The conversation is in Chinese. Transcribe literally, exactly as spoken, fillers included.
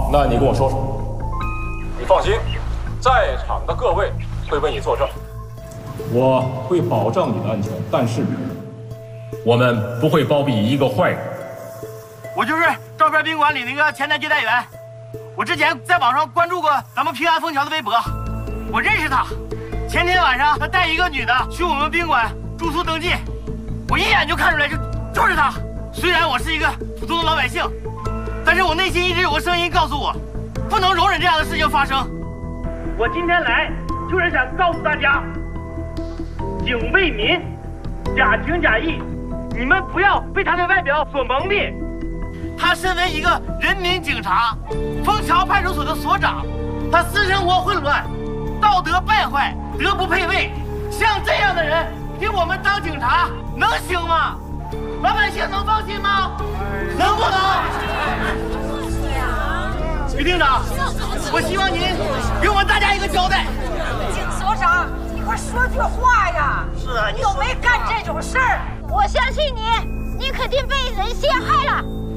好，那你跟我说说。 你放心，在场的各位会为你作证。 我会保障你的安全，但是我们不会包庇一个坏人。 我就是照片宾馆里那个前台接待员，我之前在网上关注过咱们平安枫桥的微博，我认识他。前天晚上他带一个女的去我们宾馆住宿登记，我一眼就看出来，就就是他。虽然我是一个普通的老百姓，但是我内心一直有个声音告诉我，不能容忍这样的事情发生。我今天来就是想告诉大家，警为民，假情假意，你们不要被他的外表所蒙蔽。他身为一个人民警察，枫桥派出所的所长，他私生活混乱，道德败坏，德不配位。像这样的人给我们当警察能行吗？老百姓能放心吗？能不能？于厅长，我希望您给我们大家一个交代。 警所长，你快说句话呀！ 是啊， 你又没干这种事儿。 我相信你，你肯定被人陷害了。